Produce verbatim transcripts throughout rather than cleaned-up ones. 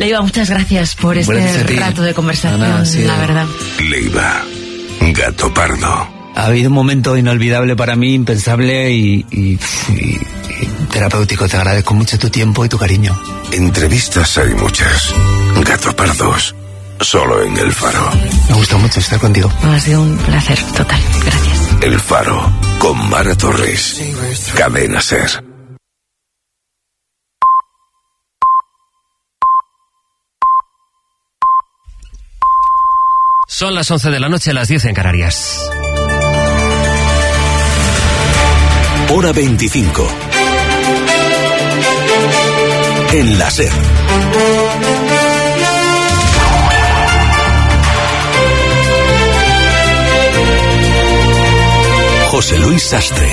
Leiva, muchas gracias por este rato de conversación, Ana, sí, la verdad. Leiva, gato pardo. Ha habido un momento inolvidable para mí, impensable y, y, y, y terapéutico. Te agradezco mucho tu tiempo y tu cariño. Entrevistas hay muchas. Gato pardos, solo en El Faro. Me gusta mucho estar contigo. Ha sido un placer total. Gracias. El Faro, con Mara Torres. Cadena Ser. Son las once de la noche, las diez en Canarias. Hora veinticinco. En la Ser. José Luis Sastre.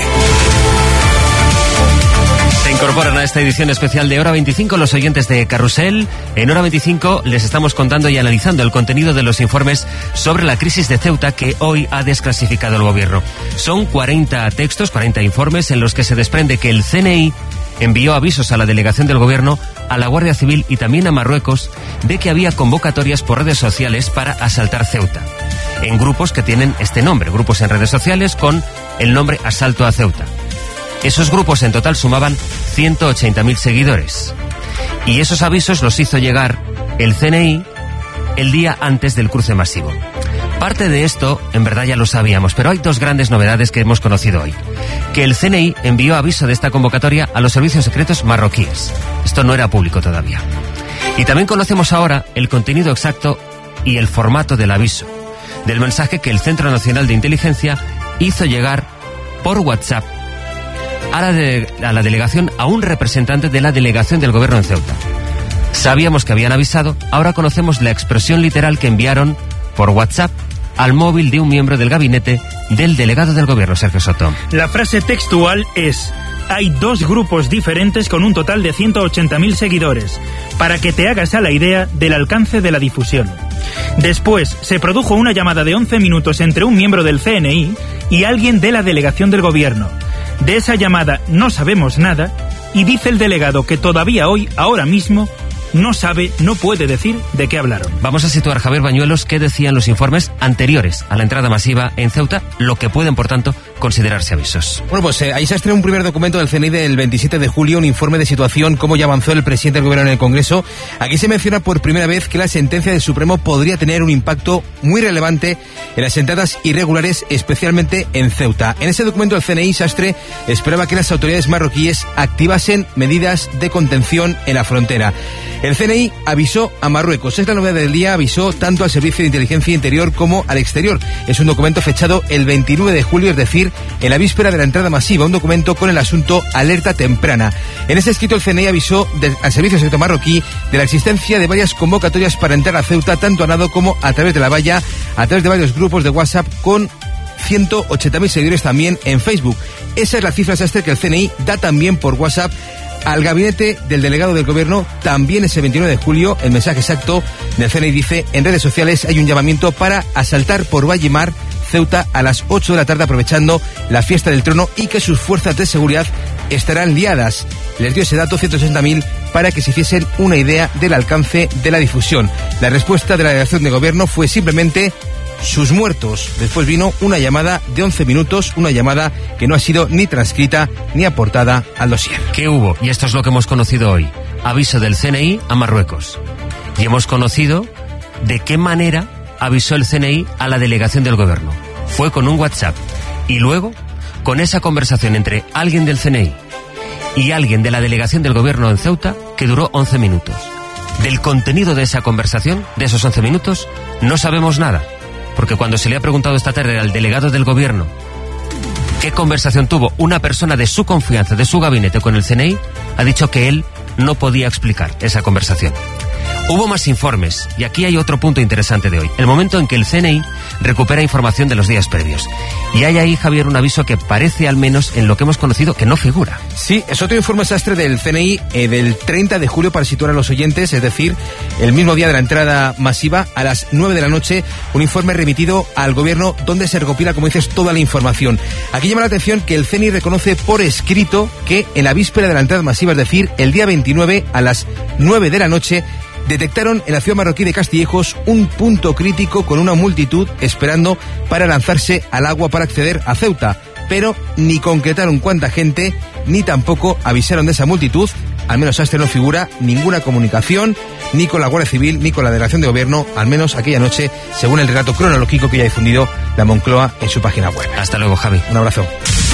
Se incorporan a esta edición especial de Hora veinticinco los oyentes de Carrusel. En Hora veinticinco les estamos contando y analizando el contenido de los informes sobre la crisis de Ceuta que hoy ha desclasificado el gobierno. Son cuarenta textos, cuarenta informes en los que se desprende que el C N I envió avisos a la delegación del gobierno, a la Guardia Civil y también a Marruecos de que había convocatorias por redes sociales para asaltar Ceuta, en grupos que tienen este nombre, grupos en redes sociales con el nombre Asalto a Ceuta. Esos grupos en total sumaban ciento ochenta mil seguidores. Y esos avisos los hizo llegar el C N I el día antes del cruce masivo. Parte de esto, en verdad ya lo sabíamos, pero hay dos grandes novedades que hemos conocido hoy. Que el C N I envió aviso de esta convocatoria a los servicios secretos marroquíes. Esto no era público todavía. Y también conocemos ahora el contenido exacto y el formato del aviso, del mensaje que el Centro Nacional de Inteligencia hizo llegar por WhatsApp a la, de, a la delegación, a un representante de la delegación del gobierno en Ceuta. Sabíamos que habían avisado, ahora conocemos la expresión literal que enviaron por WhatsApp al móvil de un miembro del gabinete del delegado del gobierno, Sergio Soto. La frase textual es: hay dos grupos diferentes con un total de ciento ochenta mil seguidores, para que te hagas a la idea del alcance de la difusión. Después se produjo una llamada de once minutos entre un miembro del C N I y alguien de la delegación del gobierno. De esa llamada no sabemos nada y dice el delegado que todavía hoy, ahora mismo, no sabe, no puede decir de qué hablaron. Vamos a situar, Javier Bañuelos, qué decían los informes anteriores a la entrada masiva en Ceuta, lo que pueden, por tanto, considerarse avisos. Bueno, pues eh, ahí se estrenó un primer documento del C N I del veintisiete de julio, un informe de situación, cómo ya avanzó el presidente del gobierno en el Congreso. Aquí se menciona por primera vez que la sentencia del Supremo podría tener un impacto muy relevante en las entradas irregulares, especialmente en Ceuta. En ese documento el C N I, Sastre, esperaba que las autoridades marroquíes activasen medidas de contención en la frontera. El C N I avisó a Marruecos. Es la novedad del día, avisó tanto al Servicio de Inteligencia Interior como al exterior. Es un documento fechado el veintinueve de julio, es decir, en la víspera de la entrada masiva, un documento con el asunto alerta temprana. En ese escrito el C N I avisó de, al Servicio Secreto marroquí de la existencia de varias convocatorias para entrar a Ceuta, tanto a nado como a través de la valla, a través de varios grupos de WhatsApp con ciento ochenta mil seguidores también en Facebook. Esa es la cifra, Sastre, que el C N I da también por WhatsApp al gabinete del delegado del gobierno. También ese veintinueve de julio, el mensaje exacto del C N I dice: en redes sociales hay un llamamiento para asaltar por Valle Mar Ceuta a las ocho de la tarde, aprovechando la fiesta del trono, y que sus fuerzas de seguridad estarán liadas. Les dio ese dato, ciento ochenta mil, para que se hiciesen una idea del alcance de la difusión. La respuesta de la delegación de gobierno fue simplemente: sus muertos. Después vino una llamada de once minutos, una llamada que no ha sido ni transcrita ni aportada al dossier. ¿Qué hubo? Y esto es lo que hemos conocido hoy. Aviso del C N I a Marruecos. Y hemos conocido de qué manera avisó el C N I a la delegación del gobierno. Fue con un WhatsApp. Y luego, con esa conversación entre alguien del C N I y alguien de la delegación del gobierno en Ceuta, que duró once minutos. Del contenido de esa conversación, de esos once minutos, no sabemos nada. Porque cuando se le ha preguntado esta tarde al delegado del gobierno qué conversación tuvo una persona de su confianza, de su gabinete con el C N I, ha dicho que él no podía explicar esa conversación. Hubo más informes, y aquí hay otro punto interesante de hoy. El momento en que el C N I recupera información de los días previos. Y hay ahí, Javier, un aviso que parece, al menos en lo que hemos conocido, que no figura. Sí, es otro informe, Sastre, del C N I eh, del treinta de julio, para situar a los oyentes, es decir, el mismo día de la entrada masiva, a las nueve de la noche, un informe remitido al gobierno donde se recopila, como dices, toda la información. Aquí llama la atención que el C N I reconoce por escrito que en la víspera de la entrada masiva, es decir, el día veintinueve a las nueve de la noche, detectaron en la ciudad marroquí de Castillejos un punto crítico con una multitud esperando para lanzarse al agua para acceder a Ceuta, pero ni concretaron cuánta gente, ni tampoco avisaron de esa multitud. Al menos hasta no figura ninguna comunicación ni con la Guardia Civil ni con la Delegación de Gobierno, al menos aquella noche, según el relato cronológico que ya ha difundido la Moncloa en su página web. Hasta luego, Javi. Un abrazo.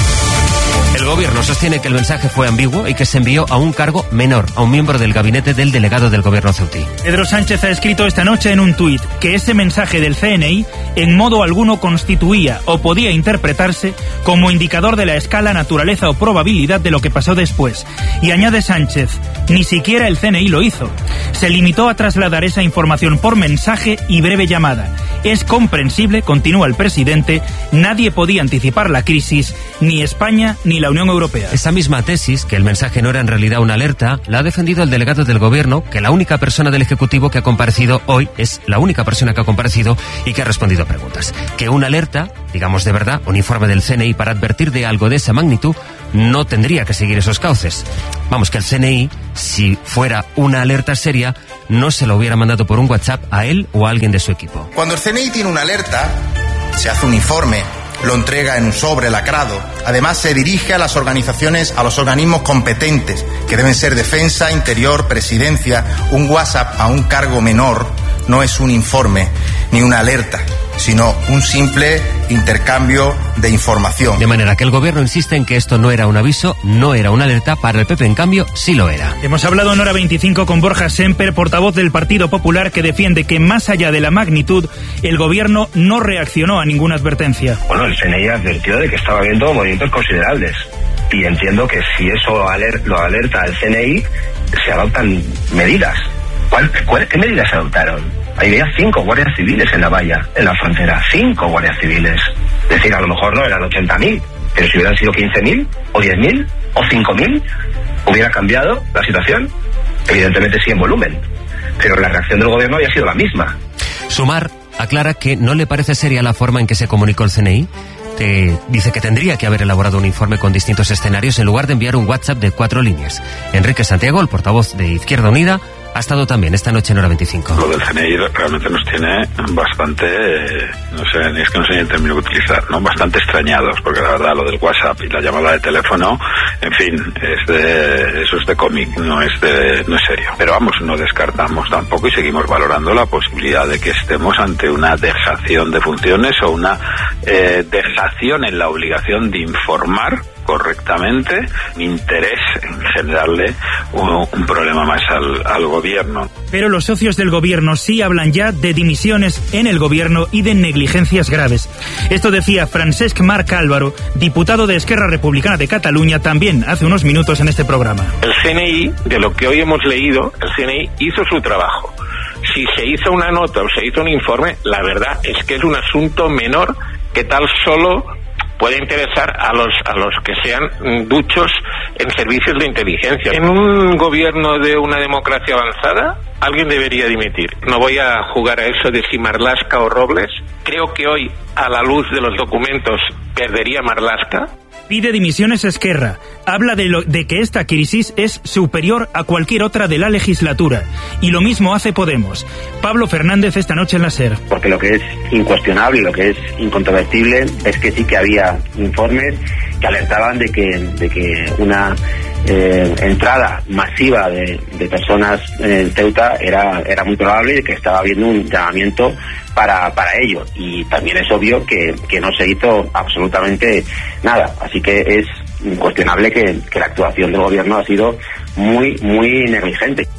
El gobierno sostiene que el mensaje fue ambiguo y que se envió a un cargo menor, a un miembro del gabinete del delegado del gobierno ceutí. Pedro Sánchez ha escrito esta noche en un tuit que ese mensaje del C N I en modo alguno constituía o podía interpretarse como indicador de la escala, naturaleza o probabilidad de lo que pasó después. Y añade Sánchez, ni siquiera el C N I lo hizo. Se limitó a trasladar esa información por mensaje y breve llamada. Es comprensible, continúa el presidente, nadie podía anticipar la crisis, ni España ni la Unión Europea. Esa misma tesis, que el mensaje no era en realidad una alerta, la ha defendido el delegado del gobierno, que la única persona del Ejecutivo que ha comparecido hoy es la única persona que ha comparecido y que ha respondido a preguntas. Que una alerta, digamos de verdad, un informe del C N I para advertir de algo de esa magnitud, no tendría que seguir esos cauces. Vamos, que el C N I, si fuera una alerta seria, no se lo hubiera mandado por un WhatsApp a él o a alguien de su equipo. Cuando el C N I tiene una alerta, se hace un informe, lo entrega en un sobre lacrado. Además, se dirige a las organizaciones, a los organismos competentes, que deben ser Defensa, Interior, Presidencia. Un WhatsApp a un cargo menor no es un informe ni una alerta, sino un simple intercambio de información. De manera que el gobierno insiste en que esto no era un aviso, no era una alerta. Para el P P, en cambio, sí lo era. Hemos hablado en Hora veinticinco con Borja Semper, portavoz del Partido Popular, que defiende que más allá de la magnitud, el gobierno no reaccionó a ninguna advertencia. Bueno, el C N I advirtió de que estaba habiendo movimientos considerables. Y entiendo que si eso aler- lo alerta al C N I, se adoptan medidas. ¿Cuál, cuál, ¿Qué medidas se adoptaron? Había cinco guardias civiles en la valla, en la frontera. Cinco guardias civiles. Es decir, a lo mejor no eran ochenta mil, pero si hubieran sido quince mil, o diez mil, o cinco mil, ¿hubiera cambiado la situación? Evidentemente sí en volumen, pero la reacción del gobierno había sido la misma. Sumar aclara que no le parece seria la forma en que se comunicó el C N I. Te dice que tendría que haber elaborado un informe con distintos escenarios en lugar de enviar un WhatsApp de cuatro líneas. Enrique Santiago, el portavoz de Izquierda Unida, ha estado también esta noche en Hora veinticinco. Lo del C N I realmente nos tiene bastante, eh, no sé, es que no sé ni el término que utilizar, ¿no? Bastante extrañados, porque la verdad lo del WhatsApp y la llamada de teléfono, en fin, es de, eso es de cómic, no es de, no es serio. Pero vamos, no descartamos tampoco y seguimos valorando la posibilidad de que estemos ante una dejación de funciones o una eh, dejación en la obligación de informar correctamente, interés en generarle un, un problema más al, al gobierno. Pero los socios del gobierno sí hablan ya de dimisiones en el gobierno y de negligencias graves. Esto decía Francesc Marc Álvaro, diputado de Esquerra Republicana de Cataluña, también hace unos minutos en este programa. El C N I, de lo que hoy hemos leído, el C N I hizo su trabajo. Si se hizo una nota o se hizo un informe, la verdad es que es un asunto menor que tal solo puede interesar a los a los que sean duchos en servicios de inteligencia. En un gobierno de una democracia avanzada, alguien debería dimitir. No voy a jugar a eso de si Marlaska o Robles. Creo que hoy, a la luz de los documentos, perdería Marlaska. Pide dimisiones Esquerra. Habla de, lo, de que esta crisis es superior a cualquier otra de la legislatura. Y lo mismo hace Podemos. Pablo Fernández esta noche en la SER. Porque lo que es incuestionable, lo que es incontrovertible, es que sí que había informes que alertaban de que, de que una eh, entrada masiva de, de personas en Ceuta era, era muy probable y que estaba habiendo un llamamiento para, para ello. Y también es obvio que, que no se hizo absolutamente nada. Así que es incuestionable que, que la actuación del gobierno ha sido muy, muy negligente.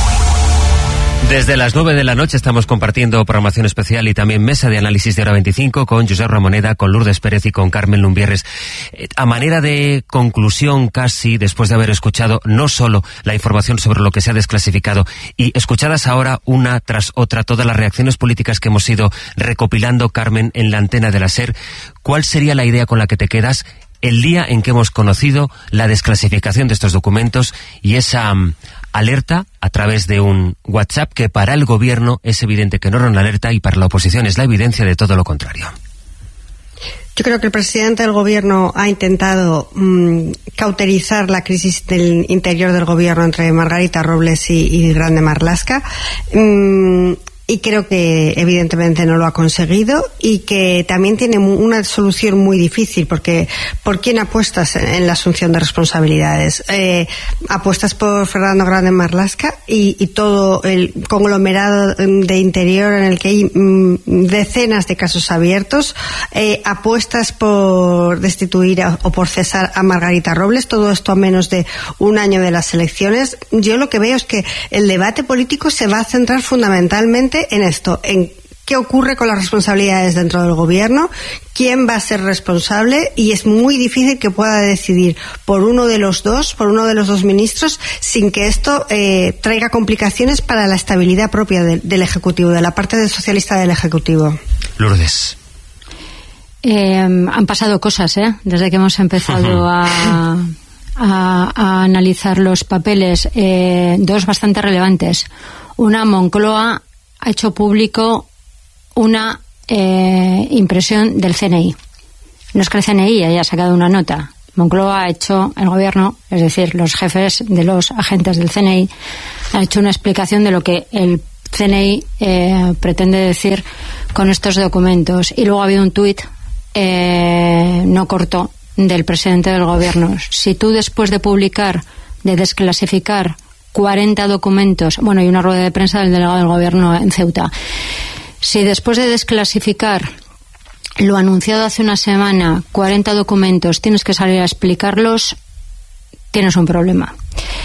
Desde las nueve de la noche estamos compartiendo programación especial y también mesa de análisis de Hora veinticinco con Josep Ramoneda, con Lourdes Pérez y con Carmen Lumbierres. Eh, a manera de conclusión casi, después de haber escuchado no solo la información sobre lo que se ha desclasificado y escuchadas ahora una tras otra todas las reacciones políticas que hemos ido recopilando, Carmen, en la antena de la SER, ¿cuál sería la idea con la que te quedas el día en que hemos conocido la desclasificación de estos documentos y esa um, alerta a través de un WhatsApp que para el gobierno es evidente que no era una alerta y para la oposición es la evidencia de todo lo contrario? Yo creo que el presidente del gobierno ha intentado mmm, cauterizar la crisis del interior del gobierno entre Margarita Robles y, y Grande Marlaska. Mmm, Y creo que evidentemente no lo ha conseguido y que también tiene una solución muy difícil, porque ¿por quién apuestas en la asunción de responsabilidades? Eh, apuestas por Fernando Grande Marlaska y, y todo el conglomerado de interior en el que hay mm, decenas de casos abiertos. Eh, apuestas por destituir a, o por cesar a Margarita Robles, todo esto a menos de un año de las elecciones. Yo lo que veo es que el debate político se va a centrar fundamentalmente en esto, en qué ocurre con las responsabilidades dentro del gobierno, quién va a ser responsable, y es muy difícil que pueda decidir por uno de los dos, por uno de los dos ministros, sin que esto eh, traiga complicaciones para la estabilidad propia de, del Ejecutivo, de la parte del socialista del Ejecutivo. Lourdes. Eh, han pasado cosas, ¿eh? Desde que hemos empezado a, a, a analizar los papeles, eh, dos bastante relevantes. Una, Moncloa ha hecho público una eh, impresión del C N I. No es que el C N I haya sacado una nota. Moncloa ha hecho, el gobierno, es decir, los jefes de los agentes del C N I, han hecho una explicación de lo que el C N I eh, pretende decir con estos documentos. Y luego ha habido un tuit eh, no corto del presidente del gobierno. Si tú, después de publicar, de desclasificar cuarenta documentos, bueno, y una rueda de prensa del delegado del gobierno en Ceuta, si después de desclasificar lo anunciado hace una semana, cuarenta documentos, tienes que salir a explicarlos, tienes un problema.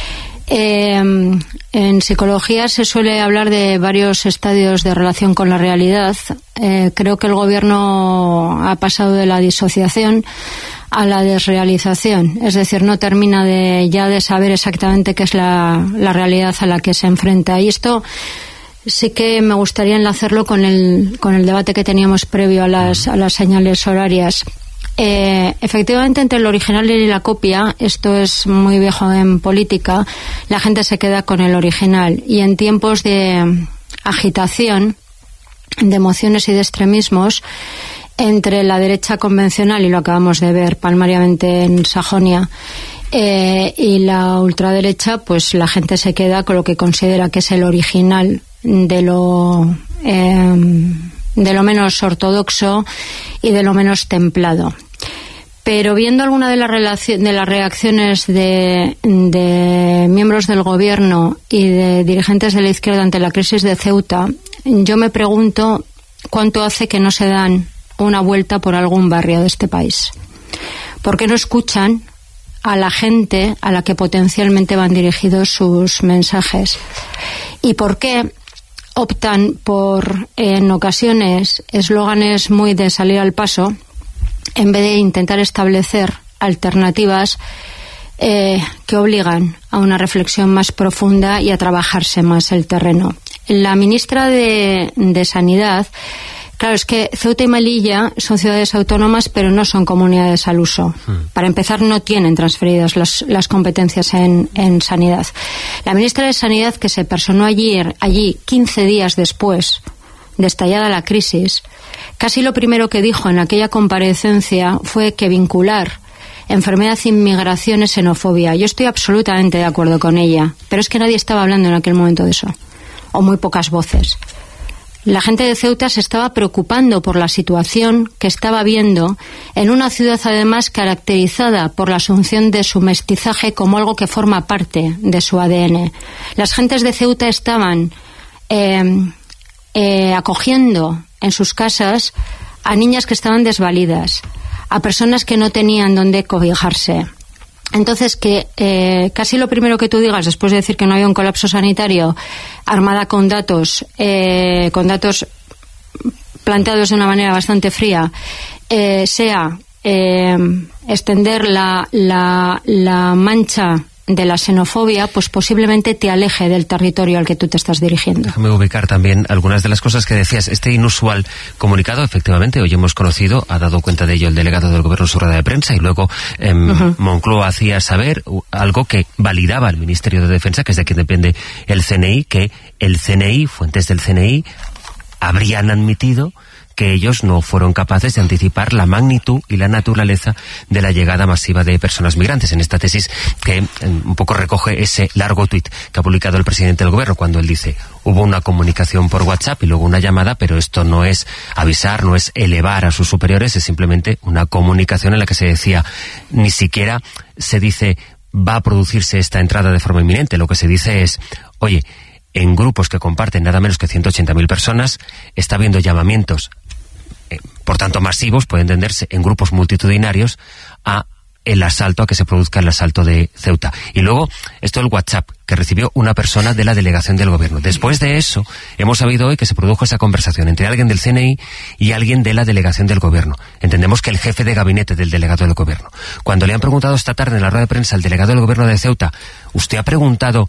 Eh, en psicología se suele hablar de varios estadios de relación con la realidad. Eh, creo que el gobierno ha pasado de la disociación a la desrealización, es decir, no termina de ya de saber exactamente qué es la, la realidad a la que se enfrenta. Y esto sí que me gustaría enlazarlo con el con el debate que teníamos previo a las a las señales horarias. Eh, efectivamente, entre el original y la copia, esto es muy viejo en política, la gente se queda con el original, y en tiempos de agitación, de emociones y de extremismos entre la derecha convencional, y lo acabamos de ver palmariamente en Sajonia, eh, y la ultraderecha, pues la gente se queda con lo que considera que es el original de lo eh, de lo menos ortodoxo y de lo menos templado. Pero viendo alguna de las relaciones, de las reacciones de, de miembros del gobierno y de dirigentes de la izquierda ante la crisis de Ceuta, yo me pregunto cuánto hace que no se dan una vuelta por algún barrio de este país. ¿Por qué no escuchan a la gente a la que potencialmente van dirigidos sus mensajes? ¿Y por qué optan por, en ocasiones, eslóganes muy de salir al paso, en vez de intentar establecer alternativas eh, que obligan a una reflexión más profunda y a trabajarse más el terreno? La ministra de, de Sanidad, claro, es que Ceuta y Melilla son ciudades autónomas, pero no son comunidades al uso. Para empezar, no tienen transferidas las, las competencias en, en sanidad. La ministra de Sanidad, que se personó allí, allí quince días después de estallada la crisis, casi lo primero que dijo en aquella comparecencia fue que vincular enfermedad e inmigración es xenofobia. Yo estoy absolutamente de acuerdo con ella, pero es que nadie estaba hablando en aquel momento de eso, o muy pocas voces. La gente de Ceuta se estaba preocupando por la situación que estaba viendo en una ciudad, además, caracterizada por la asunción de su mestizaje como algo que forma parte de su A D N. Las gentes de Ceuta estaban eh, eh, acogiendo en sus casas a niñas que estaban desvalidas, a personas que no tenían dónde cobijarse. Entonces, que eh, casi lo primero que tú digas, después de decir que no había un colapso sanitario, armada con datos, eh, con datos planteados de una manera bastante fría, eh, sea eh, extender la, la, la mancha de la xenofobia, pues posiblemente te aleje del territorio al que tú te estás dirigiendo. Déjame ubicar también algunas de las cosas que decías. Este inusual comunicado, efectivamente, hoy hemos conocido, ha dado cuenta de ello el delegado del gobierno en su rueda de prensa, y luego eh, uh-huh. Moncloa hacía saber algo que validaba el Ministerio de Defensa, que es de quien depende el C N I, que el C N I, fuentes del C N I, habrían admitido que ellos no fueron capaces de anticipar la magnitud y la naturaleza de la llegada masiva de personas migrantes. En esta tesis que un poco recoge ese largo tuit que ha publicado el presidente del gobierno, cuando él dice: hubo una comunicación por WhatsApp y luego una llamada, pero esto no es avisar, no es elevar a sus superiores, es simplemente una comunicación en la que se decía, ni siquiera se dice va a producirse esta entrada de forma inminente. Lo que se dice es, oye, en grupos que comparten nada menos que ciento ochenta mil personas, está habiendo llamamientos, eh, por tanto masivos, puede entenderse, en grupos multitudinarios, a el asalto, a que se produzca el asalto de Ceuta. Y luego, esto del WhatsApp, que recibió una persona de la delegación del gobierno. Después de eso, hemos sabido hoy que se produjo esa conversación entre alguien del C N I y alguien de la delegación del gobierno. Entendemos que el jefe de gabinete del delegado del gobierno. Cuando le han preguntado esta tarde en la rueda de prensa al delegado del gobierno de Ceuta, ¿usted ha preguntado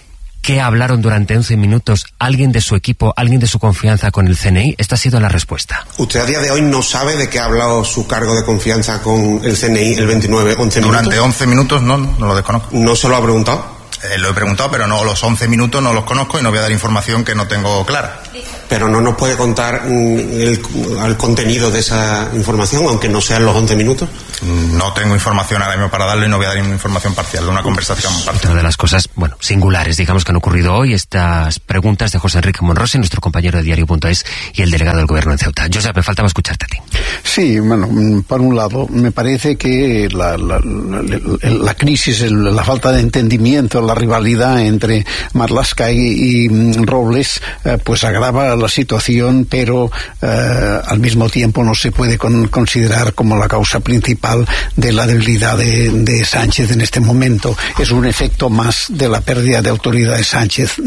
qué hablaron durante once minutos alguien de su equipo, alguien de su confianza con el C N I? Esta ha sido la respuesta. ¿Usted a día de hoy no sabe de qué ha hablado su cargo de confianza con el C N I el veintinueve, once minutos? Durante once minutos no, no lo desconozco. ¿No se lo ha preguntado? Eh, lo he preguntado, pero no, los once minutos no los conozco y no voy a dar información que no tengo clara. Pero no nos puede contar el, el contenido de esa información, aunque no sean los once minutos. No tengo información ahora mismo para darle y no voy a dar información parcial, de una conversación parcial. Una de las cosas, bueno, singulares, digamos, que han ocurrido hoy, estas preguntas de José Enrique Monrosi, nuestro compañero de Diario punto es y el delegado del gobierno en Ceuta. Josep, me faltaba escucharte a ti. Sí, bueno, por un lado, me parece que la, la, la, la crisis, la falta de entendimiento, la rivalidad entre Marlaska y, y Robles, eh, pues agrava la situación, pero eh, al mismo tiempo no se puede con, considerar como la causa principal de la debilidad de, de Sánchez en este momento. Es un efecto más de la pérdida de autoridad de Sánchez.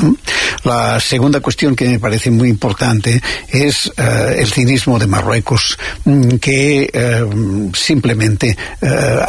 La segunda cuestión que me parece muy importante es eh, el cinismo de Marruecos, que eh, simplemente eh,